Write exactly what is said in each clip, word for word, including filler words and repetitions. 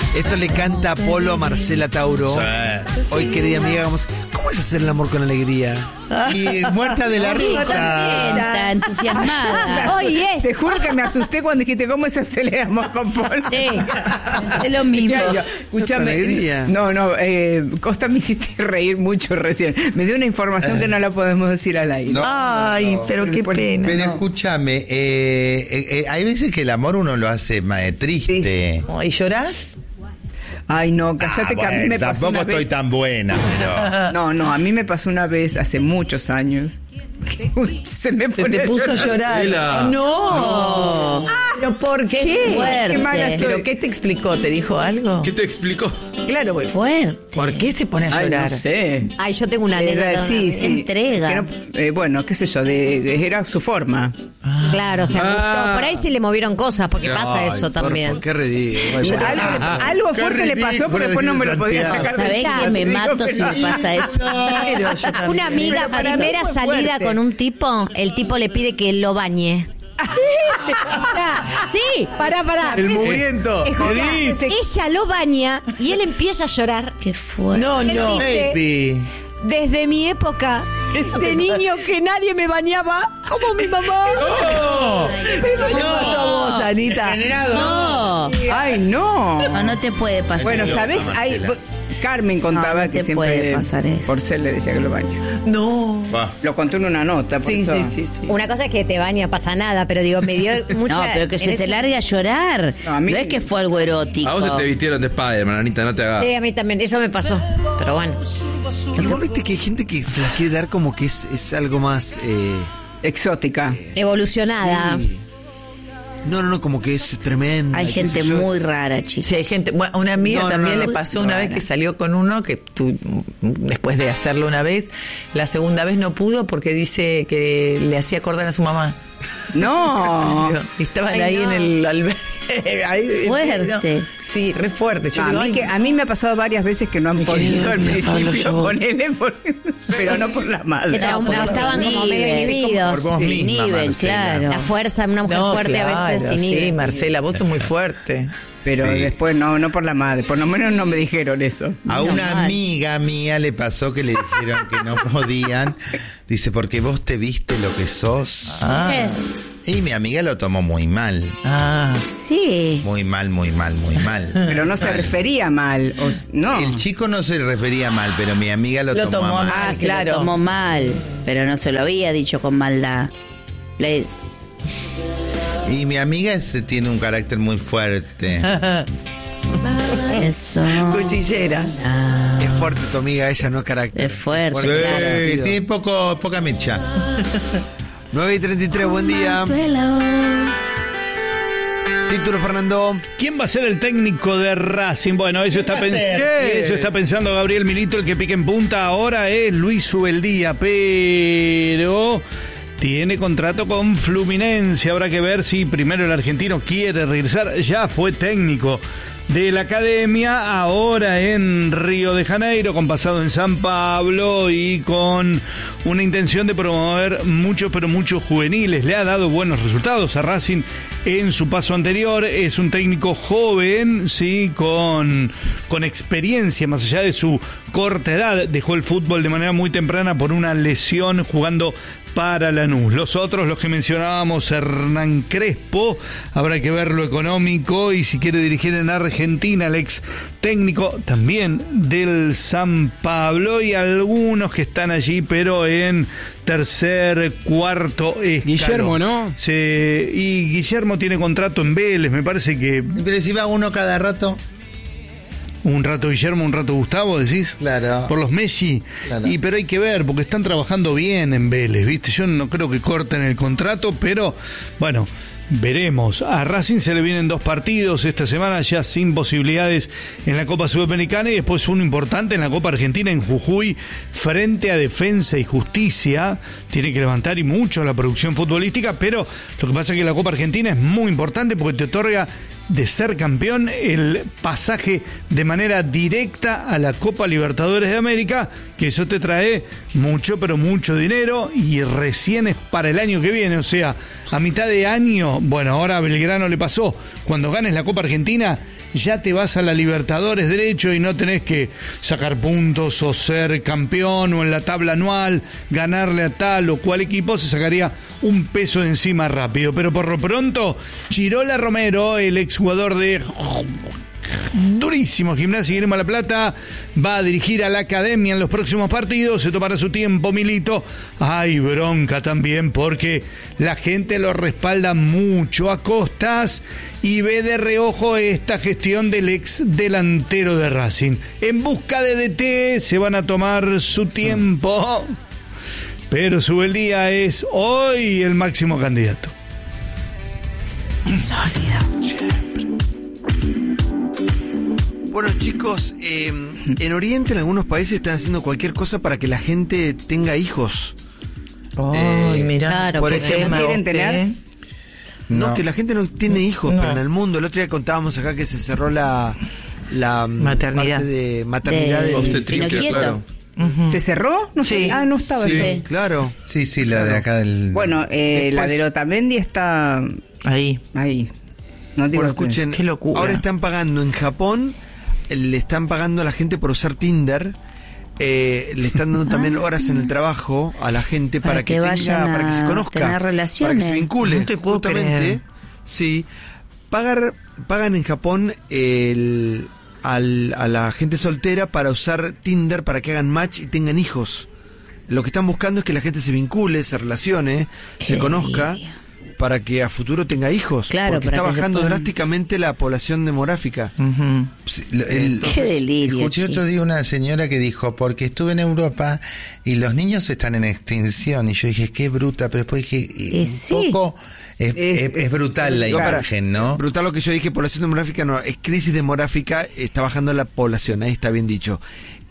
Esto le canta Polo a Marcela Tauro. Sí. Hoy, querida amiga, vamos. ¿Cómo es hacer el amor con alegría? Y muerta de la risa. Contenta, entusiasmada. Hoy es. Te juro que me asusté cuando dijiste cómo es hacer el amor con Polo. Sí, es lo mismo. Escúchame. No, no, eh, Costa me hiciste reír mucho recién. Me dio una información que no la podemos decir al aire. No, Ay, no. pero qué pena. Pero no. escúchame, eh, eh, eh, hay veces que el amor uno lo hace más triste. Oh, ¿y llorás? Ay, no, cállate Ah, que a mí bueno, me pasó tampoco una estoy vez. tan buena, pero... No, no, a mí me pasó una vez hace muchos años. Se me Se pone te puso a llorar. Sheila. No. No. ¿Pero por qué? Qué fuerte. Qué mala soy. ¿Pero qué te explicó? ¿Te dijo algo? ¿Qué te explicó? Claro, güey. Fuerte. ¿Por qué se pone a Ay, llorar? no sé. Ay, yo tengo una Era- anécdota. sí, una sí. Entrega. Que no- eh, bueno, qué sé yo, de, de- era su forma. vez. Claro, se angustió. Ah. Por ahí se le movieron cosas, porque pasa Ay, eso por también. favor, qué ridículo. Yo- algo algo Qué fuerte le pasó, pero después no me lo podía ridículo, sacar ¿Sabés del que chat. me Digo, mato pero- si me pasa eso? Pero yo también. Una amiga, Pero para mí primera fue salida fuerte. con un tipo, el tipo le pide que lo bañe. Sí, pará, pará. El mugriento. Escuchá, Edith. ella lo baña y él empieza a llorar. Qué fuerte. No, Él no. dice, Baby. desde mi época de niño que nadie me bañaba como mi mamá. ¡Oh! Eso te pasó a vos, Anita. No. Ay, no. No, no te puede pasar Bueno, eso. ¿sabés? Hay, Carmen contaba No, no que te siempre puede pasar eso. Porcel le decía que lo baña. No. Va. Lo contó en una nota. Por Sí, eso. sí, sí, sí. Una cosa es que te baña, pasa nada, pero digo, me dio mucha... No, pero que en se te ese- largue a llorar. No, No, a mí- es que fue algo erótico. A vos se te vistieron de Spider-Man, Anita, no te hagas. Sí, a mí también, eso me pasó. Pero bueno. Igual viste que hay gente que se la quiere dar como que es, es algo más. Eh, Exótica. Evolucionada. sí. No, no, no, como que es tremendo. Hay gente muy rara, chicos. Sí, hay gente. Bueno, una amiga No, no, también no, le no. pasó una Rara. vez que salió con uno que tú, después de hacerlo una vez, la segunda vez no pudo porque dice que le hacía acordar a su mamá. No. Estaban Ay, ahí no. en el albergue. Ahí, Fuerte. no. Sí, re fuerte. Yo A digo, mí, ay, que, a mí me ha pasado varias veces que no han Mi podido al querido, Pablo, principio yo- ponerle, por- pero no por la madre. Pero por estaban los como medio niveles. inhibidos. Por vos Sí, misma, nivel, Marcela. claro. La fuerza, una mujer no, fuerte a veces claro, inhibe. sí, Marcela, vos sos muy fuerte. Pero Sí. después no, no por la madre. Por lo menos no me dijeron eso. A una mal. amiga mía le pasó que le dijeron que no podían. Dice, porque vos te viste lo que sos. Ah, Eh, Y mi amiga lo tomó muy mal. ah. Sí. Muy mal, muy mal, muy mal. Pero no se Mal. refería mal. o s- no. El chico no se refería mal, pero mi amiga lo, Lo tomó, tomó a mal. mal. Ah, se claro. lo tomó mal, pero no se lo había dicho con maldad. Le- Y mi amiga ese tiene un carácter muy fuerte. Eso. Cuchillera. Ah, Es fuerte tu amiga, ella no es carácter. es fuerte, Sí, claro. tiene poco, poca mecha. nueve y treinta y tres, buen día. Título, Fernando. ¿Quién va a ser el técnico de Racing? Bueno, eso está, pens- ¿Qué? eso está pensando Gabriel Milito, el que pica en punta ahora es Luis Subeldía, pero tiene contrato con Fluminense. Habrá que ver si primero el argentino quiere regresar. Ya fue técnico de la academia, ahora en Río de Janeiro, con pasado en San Pablo y con una intención de promover muchos, pero muchos juveniles. Le ha dado buenos resultados a Racing en su paso anterior. Es un técnico joven, sí, con, con experiencia, más allá de su corta edad. Dejó el fútbol de manera muy temprana por una lesión jugando para Lanús. Los otros, los que mencionábamos, Hernán Crespo, habrá que ver lo económico y si quiere dirigir en Argentina, el ex técnico también del San Pablo, y algunos que están allí pero en tercer, cuarto escalón. Guillermo, ¿no? Se, y Guillermo tiene contrato en Vélez, me parece que Pero si va uno cada rato. un rato Guillermo, un rato Gustavo, decís. Claro. Por los Messi. Claro. Y pero hay que ver, porque están trabajando bien en Vélez, ¿viste? Yo no creo que corten el contrato, pero bueno, veremos. A Racing se le vienen dos partidos esta semana, ya sin posibilidades en la Copa Sudamericana, y después uno importante en la Copa Argentina en Jujuy, frente a Defensa y Justicia. Tiene que levantar y mucho la producción futbolística, pero lo que pasa es que la Copa Argentina es muy importante porque te otorga, de ser campeón, el pasaje de manera directa a la Copa Libertadores de América, que eso te trae mucho, pero mucho dinero, y recién es para el año que viene, o sea, a mitad de año. Bueno, ahora a Belgrano le pasó, cuando ganes la Copa Argentina, ya te vas a la Libertadores derecho y no tenés que sacar puntos o ser campeón o en la tabla anual, ganarle a tal o cual equipo, se sacaría un peso de encima rápido. Pero por lo pronto, Chirola Romero, el exjugador de durísimo Gimnasia y Grima La Plata, va a dirigir a la academia en los próximos partidos. Se tomará su tiempo, Milito. Hay bronca también porque la gente lo respalda mucho a costas y ve de reojo esta gestión del ex delantero de Racing. En busca de D T se van a tomar su tiempo, pero su el día es hoy el máximo candidato. Insólito. Bueno, chicos, eh, en Oriente, en algunos países, están haciendo cualquier cosa para que la gente tenga hijos. Ay, Eh, mira, claro, por porque ejemplo, no quieren usted- tener. No, No. que la gente no tiene hijos, No. pero en el mundo. El otro día contábamos acá que se cerró la, la mm, Maternidad. parte de maternidad De- del Obstetricia, Pinoquieto. claro. Ujú. ¿Se cerró? No sé. Sí. Ah, no estaba. Sí. yo. Claro. Sí, sí, la de acá del... Bueno, eh, la Después- de Otamendi está Ahí. ahí. No digo Bueno, que- escuchen, Qué locura. ahora están pagando en Japón, eh, le están pagando a la gente por usar Tinder. Eh, le están dando también horas en el trabajo a la gente para, Para que tenga, vayan para que se a conozca, tener relaciones. para que se vincule. No te puedo justamente. creer. Sí, pagar, pagan en Japón el, al, a la gente soltera para usar Tinder para que hagan match y tengan hijos. Lo que están buscando es que la gente se vincule, se relacione, Qué se conozca, delirio. para que a futuro tenga hijos. Claro, porque para está que se bajando puedan- drásticamente la población demográfica. Ujú. Sí, lo- el- Qué delirio, Escuché chico. otro día una señora que dijo, porque estuve en Europa y los niños están en extinción. Y yo dije, qué bruta, pero después dije, y Eh, un sí. poco, es, Es- es- es brutal la No, para- imagen, ¿no? Brutal lo que yo dije, población demográfica no, es crisis demográfica, está bajando la población, ahí está bien dicho.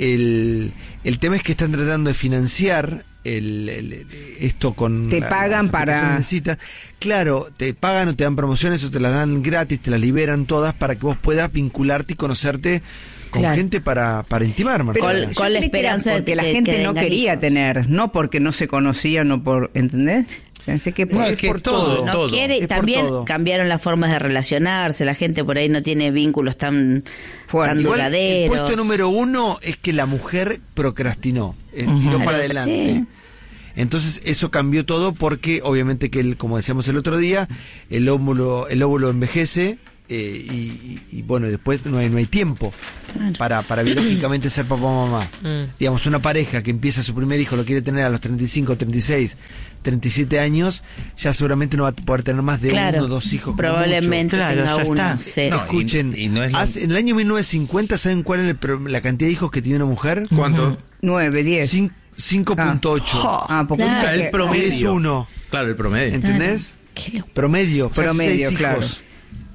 El, el tema es que están tratando de financiar el, el- el- esto con... Te la- pagan las para- aplicaciones de cita. Claro, te pagan o te dan promociones o te las dan gratis, te las liberan todas para que vos puedas vincularte y conocerte con Claro. gente para, para intimar, Marcela. Con- Yo con la creí que era esperanza de porque la que- gente que no tengan quería hijos. tener, no porque no se conocían, no por, ¿entendés? Pensé que por, No, es que por todo, todo. No todo. quiere, Es por también todo. cambiaron las formas de relacionarse, la gente por ahí no tiene vínculos tan, Fuerte. tan Igual, duraderos. el puesto número uno es que la mujer procrastinó, eh, tiró Claro, para adelante. sí. Entonces eso cambió todo porque obviamente que el, como decíamos el otro día, el óvulo, el óvulo envejece eh, y, y- y, bueno, después no hay, no hay tiempo para, para biológicamente ser papá o mamá. Digamos, una pareja que empieza su primer hijo, lo quiere tener a los treinta y cinco, treinta y seis, treinta y siete años, ya seguramente no va a poder tener más de Claro, uno o dos hijos. como probablemente mucho. Claro, tenga ya uno. está. Sí. No, Escuchen, y- y no es lo- hace- en el año mil novecientos cincuenta, ¿saben cuál es el pro- la cantidad de hijos que tiene una mujer? ¿Cuánto? nueve, diez. Cin- cinco punto ocho. Ah, porque Claro. una El que- promedio. Es uno. Claro, el promedio. ¿Entendés? Qué locura. Promedio. casi Promedio, seis claro. hijos.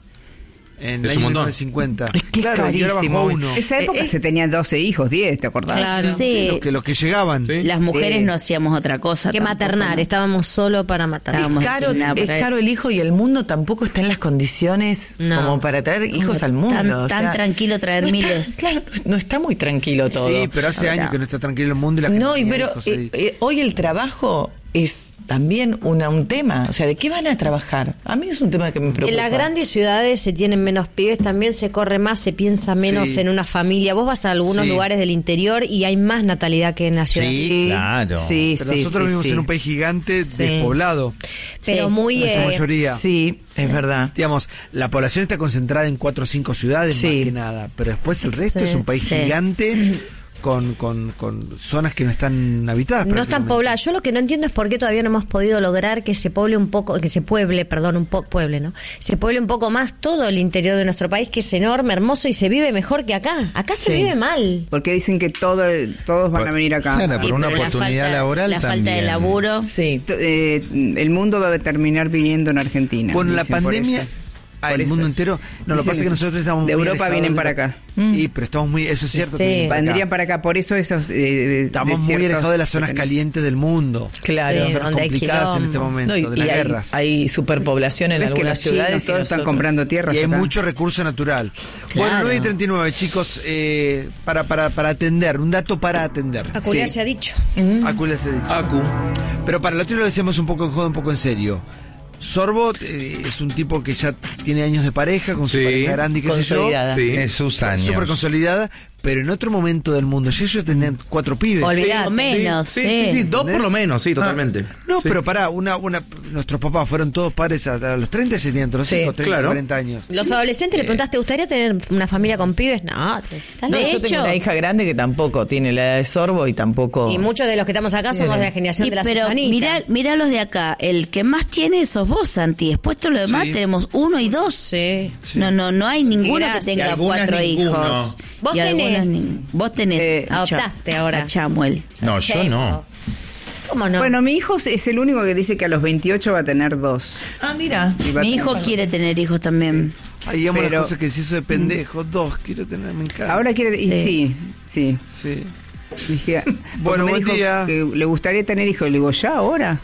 En Es el un año montón. mil novecientos cincuenta. Es que es claro, y ahora carísimo. bajó uno. Esa época Eh, eh. se tenían doce hijos, diez, ¿te acordás? Claro. Sí, Los que, los que llegaban. Sí. las mujeres Sí. no hacíamos otra cosa. Que tampoco, maternar, ¿no? estábamos solo para matar. Estábamos Es caro, sin nada es para caro eso. el hijo y el mundo tampoco está en las condiciones No. como para traer hijos Tan- al mundo. tan- o tan sea, tranquilo traer no está- miles. claro, no está muy tranquilo todo. Sí, pero hace Ahora. años que no está tranquilo el mundo y la gente No, y tenía pero hijos eh, ahí. eh, hoy el trabajo es también una, un tema. O sea, ¿de qué van a trabajar? A mí es un tema que me preocupa. En las grandes ciudades se tienen menos pibes, también se corre más, se piensa menos Sí. en una familia. Vos vas a algunos Sí. lugares del interior y hay más natalidad que en la ciudad. Sí, claro. Sí, Pero sí, nosotros sí, vivimos sí. en un país gigante, Sí. despoblado. Pero Sí, muy... En su eh, mayoría. Sí, es verdad. Digamos, la población está concentrada en cuatro o cinco ciudades Sí. más que nada, pero después el resto Sí, es un país sí. gigante con, con, con zonas que no están habitadas. No están prácticamente. pobladas. Yo lo que no entiendo es por qué todavía no hemos podido lograr que se pueble un poco, que se pueble, perdón, un poco, pueble, ¿no? Se pueble un poco más todo el interior de nuestro país, que es enorme, hermoso y se vive mejor que acá. Acá se Sí. vive mal. Porque dicen que todo, todos van a venir acá. Claro, por Y una pero la oportunidad falta- laboral La falta de también. laburo. Sí. T- eh, el mundo va a terminar viviendo en Argentina. Bueno, la dicen, por pandemia... eso. Ah, Por el eso mundo es. entero. No, lo que Dicen pasa es que eso. nosotros estamos de muy Europa alejados vienen de para la- acá. Y pero estamos muy, eso es cierto. Sí. que vienen para acá. Vendrían para acá, por eso esos eh, Estamos muy desiertos alejados de las que zonas tenemos. calientes del mundo. Claro. Sí, Zonas donde hay complicadas en este quilombo. momento, No, y, de y las hay, guerras. hay superpoblación en ¿Ves que algunas los chinos ciudades. y todos están nosotros- comprando tierras Y hay acá? mucho recurso natural. Bueno, Claro. nueve y treinta y nueve, chicos, eh, para, para, para atender, un dato para atender. Aculiar Sí. se ha dicho. Acu les he dicho. Acu. Pero para el otro lo decíamos un poco en joda, un poco en serio. Sorbo eh, es un tipo que ya tiene años de pareja, con su Sí. pareja grande y qué sé yo. Consolidada. Sí. En sus años. Súper consolidada, pero en otro momento del mundo. Ya ellos tenían cuatro pibes. Olvidate. Sí, menos, sí, sí. sí, sí, dos por lo menos, sí, Ah, totalmente. No, Sí. pero pará, una, una, nuestros papás fueron todos padres a, a los treinta, se tenían todos los Sí, hijos, treinta, claro. cuarenta años. Los adolescentes le preguntaste, ¿te gustaría tener una familia con pibes? No, te- estás No, de yo hecho. tengo una hija grande que tampoco tiene la edad de Sorbo y tampoco... Y muchos de los que estamos acá somos de la generación Y, de la pero Susanita. mirá, mirá los de acá. El que más tiene sos vos, Santi. Después todo lo demás Sí. tenemos uno y dos. Sí. Sí. No, no, no hay ninguno que gracias. tenga Y algunas cuatro ninguno. hijos. Vos Y algunas tenés. ni- Vos tenés. Eh, a Cha- adoptaste ahora. a Chamuel. No, yo no. ¿Cómo no? Bueno, mi hijo es el único que dice que a los veintiocho va a tener dos. Ah, mira. Y va a Mi tener- hijo quiere tener hijos también. Ahí amo Pero- las cosas que si eso de pendejo, dos quiero tener, me encanta. Ahora quiere... y Sí. sí, sí. Sí. Dije, Bueno, porque me buen dijo día. que le gustaría tener hijos. Le digo, ¿ya ahora?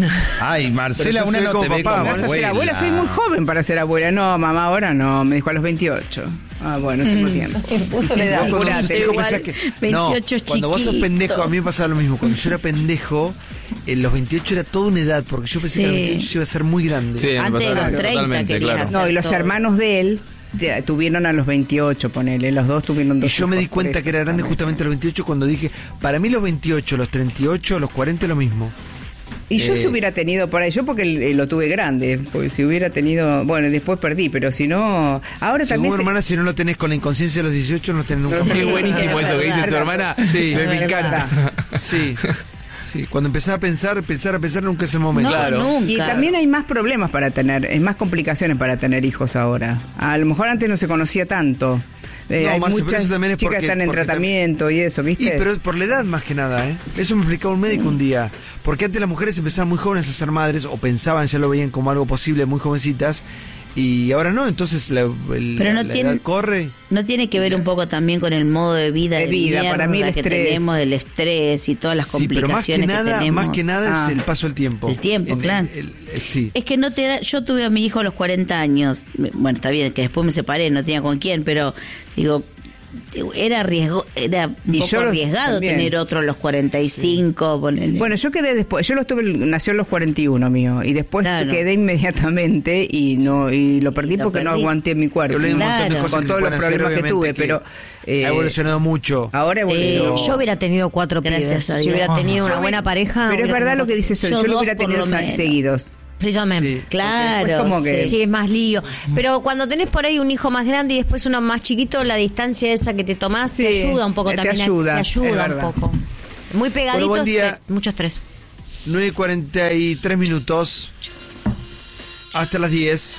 Ay, Marcela, Pero yo una soy no como te ve papá, como ¿Vas a ser abuela. abuela? Soy muy joven para ser abuela. No, mamá, ahora no. Me dijo a los veintiocho. Ah, bueno, tengo tiempo. Puso la edad. Vos cuando sos Apurate, chico igual, pensás que- veintiocho es no, cuando vos sos chiquito. pendejo, a mí me pasaba lo mismo. Cuando yo era pendejo, en los veintiocho era toda una edad, porque yo pensé Sí. que a los veintiocho iba a ser muy grande. Sí, me Antes de pasaba los treinta totalmente, querías claro. hacer. No, y los todo. hermanos de él te- tuvieron a los veintiocho, ponele. Los dos tuvieron Y dos yo me di hijos, por cuenta eso que era grande también. justamente a los veintiocho cuando dije, para mí los veintiocho, los treinta y ocho, los cuarenta es lo mismo. Y yo Eh, si hubiera tenido por ahí, yo porque eh, lo tuve grande, porque si hubiera tenido, bueno, después perdí, pero si no, ahora Según también... se- hermana, si no lo tenés con la inconsciencia de los dieciocho, no lo tenés nunca. Sí, Qué buenísimo es eso que dice verdad. tu hermana. Sí, me, me es encanta. Sí, sí. Cuando empezás a pensar, pensar a pensar nunca es el momento. No, Claro. nunca. Y también hay más problemas para tener, hay más complicaciones para tener hijos ahora. A lo mejor antes no se conocía tanto. Eh, No, hay Marce, pero muchas eso también es chicas porque- que están en porque tratamiento y eso, ¿viste? Y pero por la edad más que nada, ¿eh? Eso me explicaba un médico un día. Porque antes las mujeres empezaban muy jóvenes a ser madres, o pensaban, ya lo veían como algo posible, muy jovencitas, y ahora no, entonces la, el- Pero no la tiene- edad corre. ¿No tiene que ver un poco también con el modo de vida De vida, mierda para mí el que estrés. tenemos, del estrés y todas las Sí, pero más que complicaciones que, nada, tenemos? más que nada Ah. es el paso del tiempo. El tiempo, El- claro. el- el- sí. Es que no te da... Yo tuve a mi hijo a los cuarenta años. Bueno, está bien, que después me separé, no tenía con quién, pero digo, era riesgo, era un Y poco yo lo- arriesgado también. tener otro a los cuarenta y cinco. ponele. Bueno, yo quedé después, yo lo tuve, nació a los cuarenta y uno mío, y después Claro. quedé inmediatamente y no y lo perdí Lo porque no perdí. aguanté mi cuerpo. Yo leí un montón de Claro. cosas Con que todos se los pueden hacer, problemas que tuve, obviamente, pero eh, ha evolucionado mucho. ahora Sí. evolucionó. Yo hubiera tenido cuatro Gracias pibes. a Si Dios. hubiera tenido una Yo buena hubiera- pareja. Pero es hubiera verdad tenido lo que dice Cel, Yo yo, lo dos hubiera por tenido lo sa- menos. seguidos. Sí, yo también. Sí. Claro. Después como que- Sí, es más lío. Pero cuando tenés por ahí un hijo más grande y después uno más chiquito, la distancia esa que te tomás te Sí, ayuda un poco te también. a- ayuda, te es ayuda un verdad. poco. Muy pegaditos, buen día. te- mucho estrés. nueve y cuarenta y tres minutos. Hasta las diez.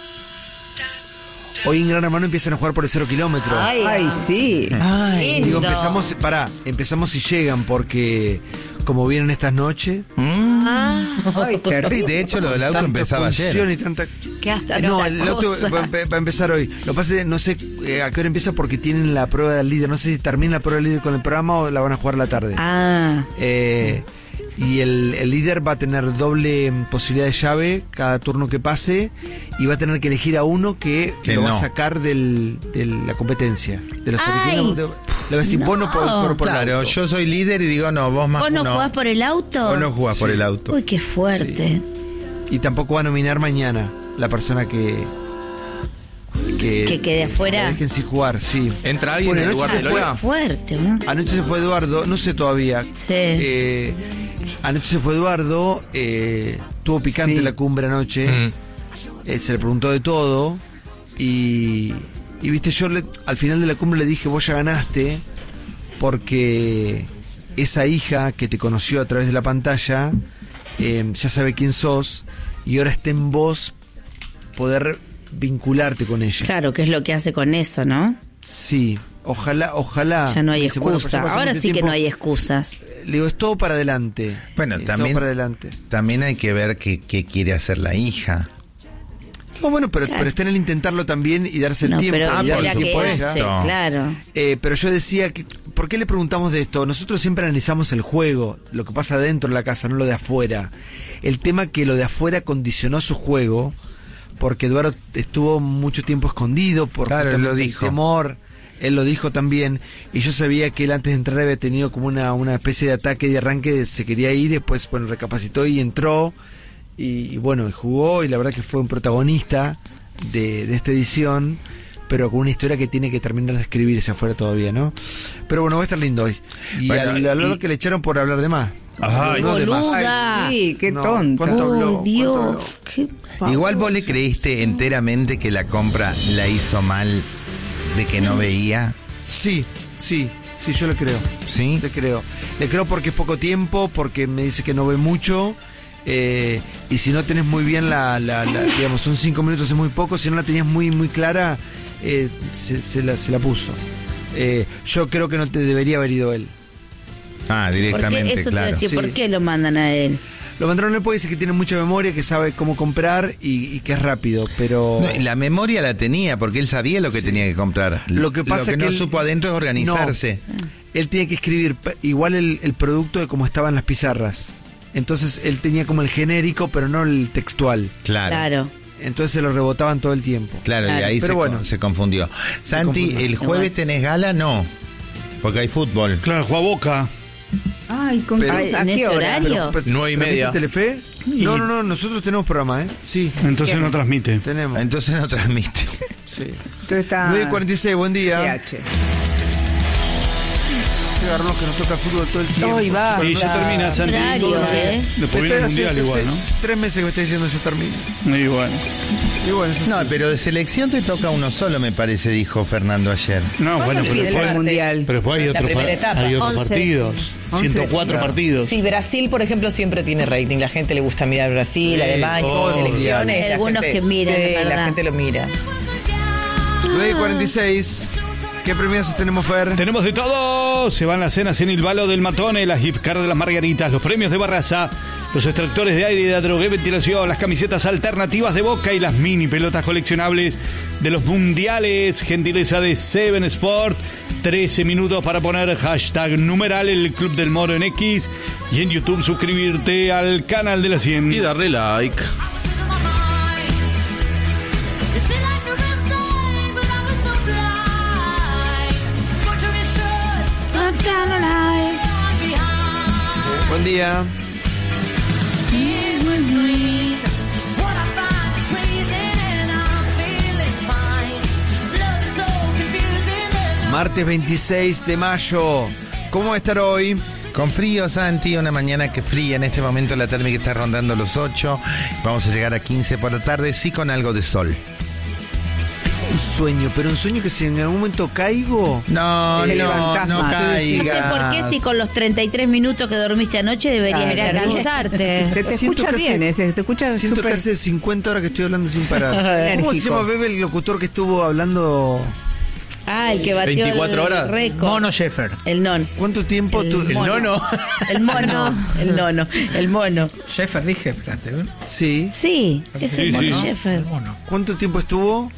Hoy en Gran Hermano empiezan a jugar por el cero kilómetro. Ay, sí. Ay. Digo, lindo. empezamos, pará, empezamos si llegan, porque como vienen estas noches, Ay, Sí, terrible. de hecho, lo del auto tanta empezaba función ayer. y tanta... Qué hasta No, otra el auto cosa. va, a empe- va a empezar hoy. Lo que pasa es que no sé eh, a qué hora empieza porque tienen la prueba del líder. No sé si termina la prueba del líder con el programa o la van a jugar a la tarde. Ah, Eh, y el, el líder va a tener doble mm, posibilidad de llave cada turno que pase y va a tener que elegir a uno que, Que lo va a no. sacar del, de la competencia. De los Ay, originales. Le va a decir, no. vos no por, por, por el Claro, auto. yo soy líder y digo, no, vos más ¿vos no no. jugás por el auto? Vos no jugás por el auto. Uy, qué fuerte. Y tampoco va a nominar mañana la persona que... Que, Que quede afuera. la dejen sin jugar, sí. ¿Entra alguien Bueno, en el lugar anoche de se fue- Lola? Qué fuerte, ¿no? Anoche se fue Eduardo, no sé todavía. Sí. Eh, anoche se fue Eduardo, eh, tuvo picante Sí. la cumbre anoche, Mm. eh, se le preguntó de todo y, y viste, yo le- al final de la cumbre le dije, vos ya ganaste porque esa hija que te conoció a través de la pantalla eh, ya sabe quién sos y ahora está en vos poder vincularte con ella. Claro, ¿qué es lo que hace con eso, no? Sí, ojalá, ojalá. Ya no hay Dice, bueno, excusa. pasó Ahora mucho sí que tiempo. no hay excusas. Le digo, es todo para adelante. Bueno, Es también- todo para adelante. También hay que ver qué, qué quiere hacer la hija. No, bueno, pero, Claro. pero está en el intentarlo también y darse el No, tiempo. pero Ah, y por mira darse qué tiempo a supuesto. ella. hace, claro. Eh, pero yo decía, que, ¿por qué le preguntamos de esto? Nosotros siempre analizamos el juego, lo que pasa dentro de la casa, no lo de afuera. El tema que lo de afuera condicionó su juego, porque Eduardo estuvo mucho tiempo escondido por Claro, él lo justamente el dijo. temor. Él lo dijo también, y yo sabía que él antes de entrar había tenido como una, una especie de ataque de arranque, se quería ir, después bueno, recapacitó y entró, y, y bueno, jugó y la verdad que fue un protagonista de, de esta edición, pero con una historia que tiene que terminar de escribirse afuera todavía, ¿no? Pero bueno, va a estar lindo hoy. Y bueno, al hablar y... que le echaron por hablar de más. Ay, no, boluda. Ay, sí, qué no, tonta. ¿cuánto habló? Oh, Dios. ¿Cuánto habló? Qué pavoso. Igual vos le creíste enteramente que la compra la hizo mal de que no veía. Sí, sí, sí, yo le creo. ¿Sí? Le creo. Le creo porque es poco tiempo, porque me dice que no ve mucho. Eh, y si no tenés muy bien la, la, la, digamos, son cinco minutos, es muy poco. Si no la tenías muy, muy clara, eh, se, se, la, se la puso. Eh, yo creo que no te debería haber ido él. Ah, directamente, Porque eso claro. te decía, Sí. ¿por qué lo mandan a él? Lo mandaron él porque dice que tiene mucha memoria, que sabe cómo comprar y, y que es rápido, pero... No, la memoria la tenía porque él sabía lo que Sí. tenía que comprar. Lo que pasa lo que, que no él- supo adentro es organizarse. Él tiene que escribir pe- igual el, el producto de cómo estaban las pizarras. Entonces él tenía como el genérico, pero no el textual. Claro. Claro. Claro. Entonces se lo rebotaban todo el tiempo. y Claro. ahí Pero se, bueno. con- se confundió. Santi, confundió. ¿el jueves tenés gala? No. Porque hay fútbol. Claro, juega Boca. Ay, ¿con Pero- qué- ¿en ¿a qué ese hora? horario? Pero- Nueve y ¿transmite media. Telefe? No, no, no, nosotros tenemos programa, ¿eh? Sí, Entonces no transmite. tenemos. Entonces no transmite. Sí. Entonces está... nueve y cuarenta y seis, buen día. P H. Qué garrón que nos toca fútbol todo el tiempo. Ay, va. Y ya termina, Santi. Horario, ¿eh? Después viene el Hace- mundial hace- igual, hace ¿no? Tres meses que me está diciendo eso termina. Y bueno. Y bueno, eso No, sí. pero de selección te toca uno solo, me parece, dijo Fernando ayer. No, bueno, pero empieza después, el mundial? pero después hay La otros, primera par- etapa. hay otros Once. partidos. Once. ciento cuatro Claro. partidos. Sí, Brasil, por ejemplo, siempre tiene rating. La gente le gusta mirar Brasil, Sí, Alemania, todo el selecciones. mundial. la Algunos gente- que miran, sí, es la verdad. gente lo mira. nueve y cuarenta y seis. ¿Qué premios tenemos, Fer? Tenemos de todo. Se van las cenas en el Balo del Matone, las gift cards de las Margaritas, los premios de Barraza, los extractores de aire y de droga y ventilación, las camisetas alternativas de Boca y las mini pelotas coleccionables de los mundiales. Gentileza de Seven Sport. trece minutos para poner hashtag numeral el Club del Moro en X y en YouTube suscribirte al canal de la cien. Y darle like. Buen día. Martes veintiséis de mayo. ¿Cómo va a estar hoy? Con frío, Santi, una mañana que fría. En este momento la térmica está rondando los ocho. Vamos a llegar a quince por la tarde, sí con algo de sol. Un sueño, pero un sueño que si en algún momento caigo... No, Te no, levantás no más. No sé caigas. por qué si con los treinta y tres minutos que dormiste anoche deberías Era estar bien. cansarte. Se te Siento escucha que bien, hace- ese, te escucha Siento súper... que hace cincuenta horas que estoy hablando sin parar. ¿Cómo se Enérgico. llama, Bebe, el locutor que estuvo hablando? Ah, el que batió veinticuatro el horas. récord. Mono Sheffer. El non. ¿Cuánto tiempo El tú...? El mono. nono. El mono. El nono. El mono. Sheffer, dije, espérate. ¿eh? Sí. Sí, es Sí, el mono sí. Sheffer. Mono. ¿Cuánto tiempo estuvo?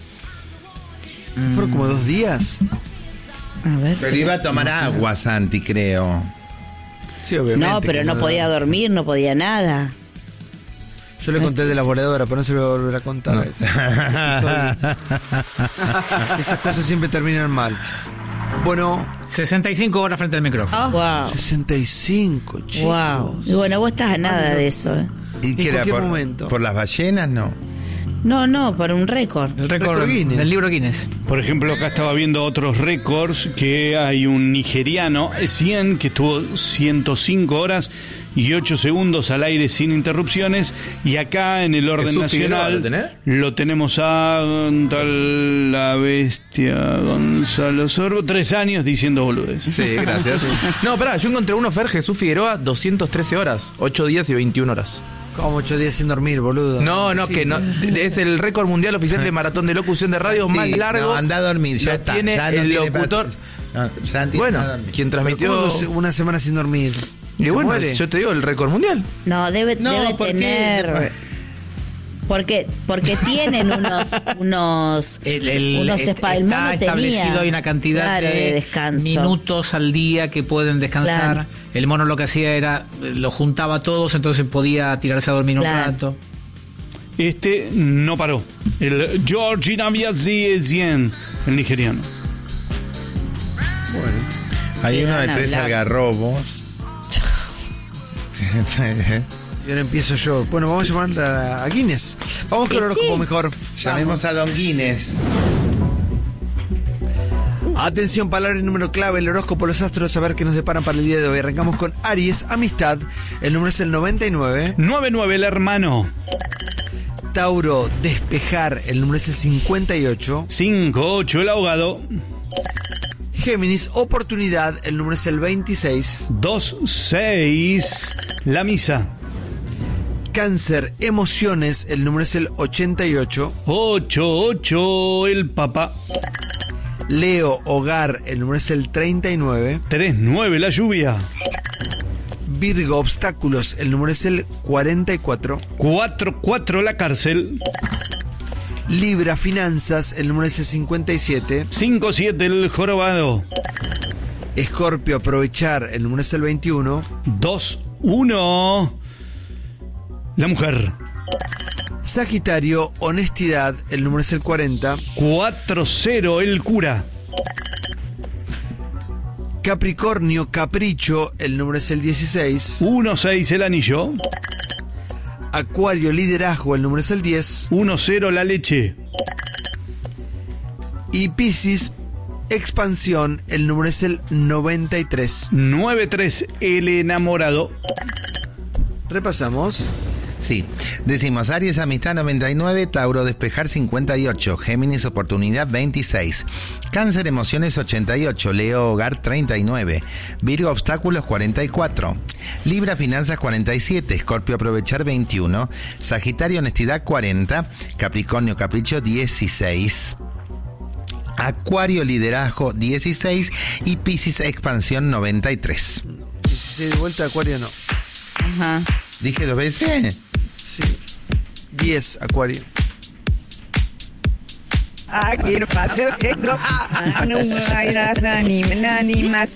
Fueron como dos días. A ver. Pero iba a tomar agua, Santi, creo. Sí, obviamente. No, pero que no podía dormir, no podía nada. Yo le conté el de la voladora, pero no se lo voy a volver a contar. No. Ese episodio. Esas cosas siempre terminan mal. Bueno, sesenta y cinco horas frente al micrófono. Wow. sesenta y cinco, chicos. Wow. Y bueno, vos estás a nada de eso, ¿eh? ¿Y qué En era? cualquier Por, momento. ¿Por las ballenas? No. No, no, por un récord. El récord Récord Guinness. del libro Guinness. Por ejemplo, acá estaba viendo otros récords, que hay un nigeriano, cien, que estuvo ciento cinco horas y ocho segundos al aire sin interrupciones, y acá en el orden Jesús Figueroa, nacional ¿lo tenés? lo tenemos a tal la bestia Gonzalo Sorbo, tres años diciendo boludes. Sí, gracias. No, pará, yo encontré uno, Fer, Jesús Figueroa, doscientas trece horas, ocho días y veintiuna horas. Como ocho días sin dormir, boludo. No, no, Sí. que no, es el récord mundial oficial de maratón de locución de radio más Sí, largo. No, anda a dormir, ya Lo está. tiene ya no el tiene locutor. pa- no, Santi, Bueno, anda a dormir. quien Pero transmitió. ¿cómo dos- una semana sin dormir? Y ¿Se bueno, muere? yo te digo, el récord mundial. No, debe, No, debe ¿por qué? tener. Porque, porque tienen unos, unos, El, el- unos est- espa- el mono está establecido, tenía, hay una cantidad claro, de, de descanso. minutos al día que pueden descansar. Claro. El mono lo que hacía era, eh, lo juntaba a todos, entonces podía tirarse a dormir Claro. un rato. Este no paró. El George Inabiazi Ezien, el nigeriano. Hay uno de Van a tres hablar. algarrobos. Y ahora empiezo yo. Bueno, vamos a llamar a, a Guinness. Vamos con el horóscopo sí. mejor. Llamemos a Don Guinness. Atención, palabra y número clave, el horóscopo, los astros, a ver qué nos deparan para el día de hoy. Arrancamos con Aries, amistad. El número es el noventa y nueve. noventa y nueve, el hermano. Tauro, despejar. El número es el cincuenta y ocho. cincuenta y ocho, el ahogado. Géminis, oportunidad. El número es el veintiséis. veintiséis, la misa. Cáncer, emociones. El número es el ochenta y ocho. ochenta y ocho, el papa. Leo, hogar. El número es el treinta y nueve. treinta y nueve, la lluvia. Virgo, obstáculos. El número es el cuarenta y cuatro. cuarenta y cuatro, la cárcel. Libra, finanzas. El número es el cincuenta y siete. cincuenta y siete, el jorobado. Escorpio, aprovechar. El número es el veintiuno. dos uno, la mujer. Sagitario, honestidad. El número es el cuarenta. cuatro cero, el cura. Capricornio, capricho. El número es el dieciséis. uno seis, el anillo. Acuario, liderazgo. El número es el diez. uno cero, la leche. Y Piscis, expansión. El número es el noventa y tres. nueve tres, el enamorado. Repasamos. Sí, decimos Aries, amistad noventa y nueve, Tauro, despejar cincuenta y ocho, Géminis, oportunidad veintiséis, Cáncer, emociones ochenta y ocho, Leo, hogar treinta y nueve, Virgo, obstáculos cuarenta y cuatro, Libra, finanzas cuarenta y siete, Escorpio, aprovechar veintiuno, Sagitario, honestidad cuarenta, Capricornio, capricho dieciséis, Acuario, liderazgo dieciséis y Piscis, expansión noventa y tres. dieciséis de vuelta, Acuario no. Ajá. ¿Dije dos veces? Sí. diez, Acuario. Aquí no pasa, tengo. Ah, no hay nada ni ni más.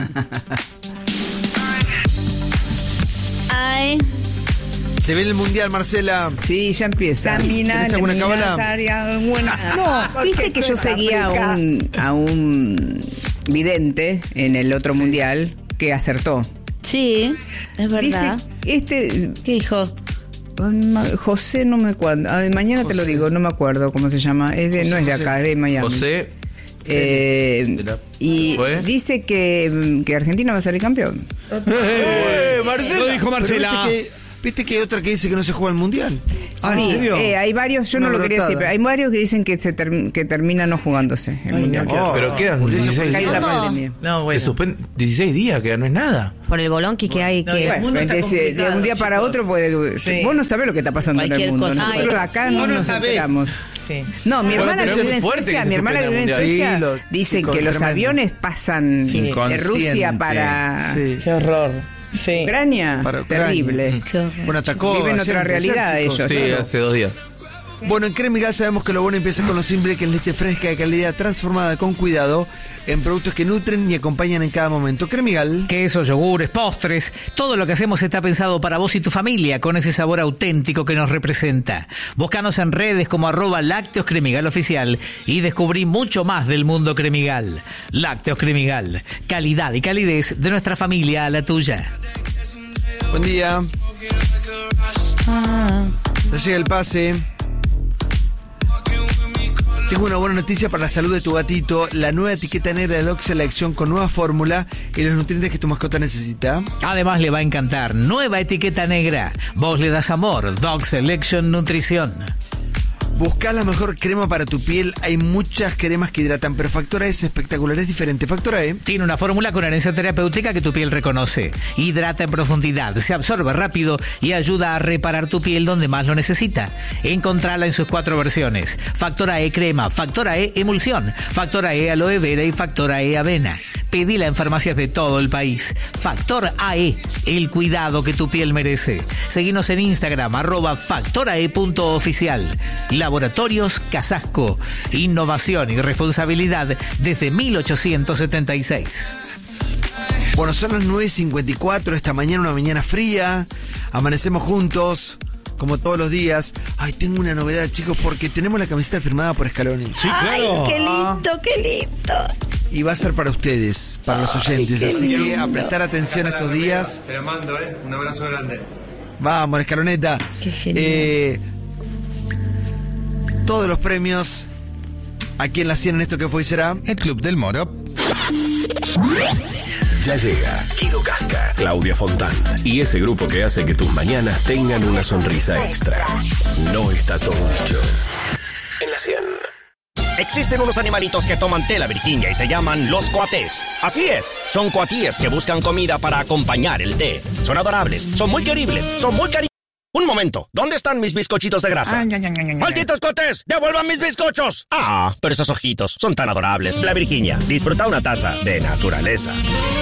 Ay. Se viene el mundial, Marcela. Sí, ya empieza. ¿Tenés alguna cábala? No, viste que yo seguía a un, a un vidente en el otro mundial que acertó. Sí, es verdad. Dice, este... ¿Qué dijo? José, no me acuerdo. Ah, mañana José. Te lo digo, no me acuerdo cómo se llama. Es de, no es de acá, es de Miami. José. Eh, y ¿Fue? dice que, que Argentina va a salir campeón. ¡Eh, eh, Marcela! Lo dijo Marcela. Viste que, viste que hay otra que dice que no se juega el mundial. Ah, sí, ¿en serio? Eh, hay varios, yo Una no lo quería brotada. decir, pero hay varios que dicen que se ter, que termina no jugándose el Ay, mundial. no, Pero quedan dieciséis Hay días. la No. pandemia. No, Se bueno. suspende dieciséis días, que no es nada. Por el bolonqui que hay. No, que y el Bueno, mundo está entonces, de complicado, un día para chicos. otro puede, Sí. vos no sabés lo que está pasando en el Cualquier mundo. cosa. Nosotros Ay, acá vos no no nos sabés. enteramos. Sí. No, mi Bueno, hermana pero que es vive en muy fuerte Suecia, que mi se hermana que suspenda vive en el Suecia, mundial. Sí, lo- dice sí, que los tremendo. aviones pasan Sí. de Rusia Inconsciente. para Sí. Qué horror. Sí. Ucrania. Para Ucrania. Terrible. Qué horror. Bueno, atacó. Viven ayer, otra ayer, realidad chicos. ellos. Sí, claro. hace dos días. Bueno, en Cremigal sabemos que lo bueno empieza con lo simple, que es leche fresca de calidad transformada con cuidado en productos que nutren y acompañan en cada momento. Cremigal. Quesos, yogures, postres, todo lo que hacemos está pensado para vos y tu familia con ese sabor auténtico que nos representa. Búscanos en redes como arroba Lácteos Cremigal Oficial y descubrí mucho más del mundo Cremigal. Lácteos Cremigal, calidad y calidez de nuestra familia a la tuya. Buen día. Ah. Ya llega el pase. Tengo una buena noticia para la salud de tu gatito. La nueva etiqueta negra de Dog Selection con nueva fórmula y los nutrientes que tu mascota necesita. Además le va a encantar nueva etiqueta negra. Vos le das amor, Dog Selection Nutrición. Buscá la mejor crema para tu piel. Hay muchas cremas que hidratan, pero Factora E es espectacular, es diferente. Factora E. Tiene una fórmula con herencia terapéutica que tu piel reconoce. Hidrata en profundidad, se absorbe rápido y ayuda a reparar tu piel donde más lo necesita. Encontrala en sus cuatro versiones. Factora E crema, Factora E emulsión, Factora E aloe vera y Factora E avena. Pedila en farmacias de todo el país. Factor A E, el cuidado que tu piel merece. Seguinos en Instagram, arroba factorae punto oficial. Laboratorios Casasco. Innovación y responsabilidad desde mil ochocientos setenta y seis. Bueno, son las nueve y cincuenta y cuatro. Esta mañana, una mañana fría. Amanecemos juntos, como todos los días. Ay, tengo una novedad, chicos, porque tenemos la camiseta firmada por Scaloni. Sí, claro. Ay, qué lindo, qué lindo. Y va a ser para ustedes, para los oyentes. Así que a prestar atención estos días. Te lo mando, ¿eh? Un abrazo grande. Vamos, la escaloneta. Qué genial. Eh, todos los premios aquí en la cien en esto que fue y será. El Club del Moro. Ya llega Guido Casca, Claudia Fontán y ese grupo que hace que tus mañanas tengan una sonrisa extra. No está todo dicho. En la cien. Existen unos animalitos que toman té, la Virginia, y se llaman los coatés. Así es, son coatíes que buscan comida para acompañar el té. Son adorables, son muy queribles, son muy cari... Un momento, ¿dónde están mis bizcochitos de grasa? ¡Malditos coatés! ¡Devuelvan mis bizcochos! Ah, pero esos ojitos son tan adorables. La Virginia, disfruta una taza de naturaleza.